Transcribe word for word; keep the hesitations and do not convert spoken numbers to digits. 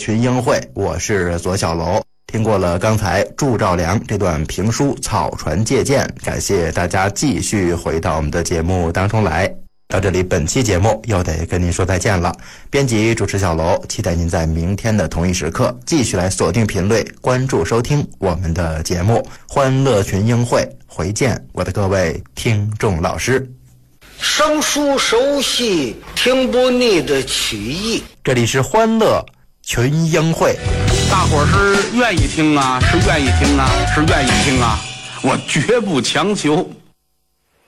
群英会，我是左小楼。听过了刚才祝兆良这段评书《草船借箭》，感谢大家继续回到我们的节目当中来。到这里，本期节目又得跟您说再见了。编辑主持小楼，期待您在明天的同一时刻继续来锁定频率，关注收听我们的节目《欢乐群英会》。回见，我的各位听众老师。 生疏熟悉，听不腻的曲艺。 这里是欢乐群英会， 大伙儿是愿意听啊，是愿意听啊，是愿意听啊，我绝不强求。